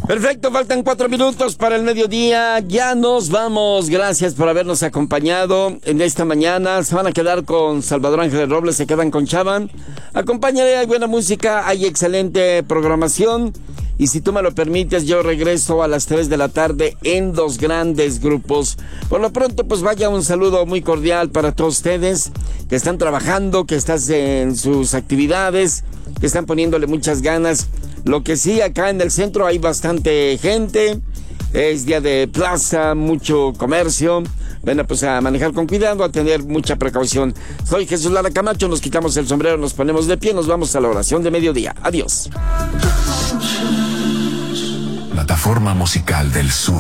Perfecto, faltan 4 minutos para el mediodía. Ya nos vamos. Gracias por habernos acompañado en esta mañana. Se van a quedar con Salvador Ángeles Robles, se quedan con Chavan. Acompáñale, hay buena música, hay excelente programación. Y si tú me lo permites, yo regreso a las 3 de la tarde en Los Grandes Grupos. Por lo pronto, pues vaya un saludo muy cordial para todos ustedes que están trabajando, que están en sus actividades, que están poniéndole muchas ganas. Lo que sí, acá en el centro hay bastante gente. Es día de plaza, mucho comercio. Bueno, pues a manejar con cuidado, a tener mucha precaución. Soy Jesús Lara Camacho, nos quitamos el sombrero, nos ponemos de pie, nos vamos a la oración de mediodía. Adiós. Plataforma musical del sur.